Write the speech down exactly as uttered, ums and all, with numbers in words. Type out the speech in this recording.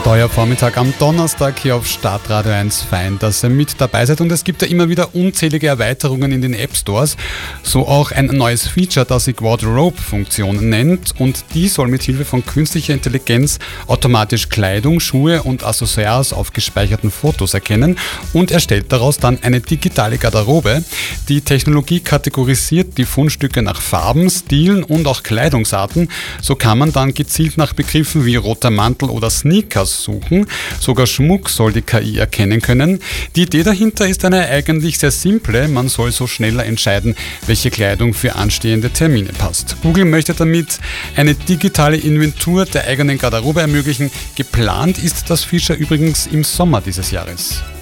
Steuervormittag am Donnerstag hier auf Startradio eins. Fein, dass ihr mit dabei seid, und es gibt ja immer wieder unzählige Erweiterungen in den App Stores. So auch ein neues Feature, das sich Wardrobe-Funktion nennt, und die soll mit Hilfe von künstlicher Intelligenz automatisch Kleidung, Schuhe und Accessoires auf gespeicherten Fotos erkennen und erstellt daraus dann eine digitale Garderobe. Die Technologie kategorisiert die Fundstücke nach Farben, Stilen und auch Kleidungsarten. So kann man dann gezielt nach Begriffen wie roter Mantel oder Sneakers suchen. Sogar Schmuck soll die K I erkennen können. Die Idee dahinter ist eine eigentlich sehr simple. Man soll so schneller entscheiden, welche Kleidung für anstehende Termine passt. Google möchte damit eine digitale Inventur der eigenen Garderobe ermöglichen. Geplant ist das Feature übrigens im Sommer dieses Jahres.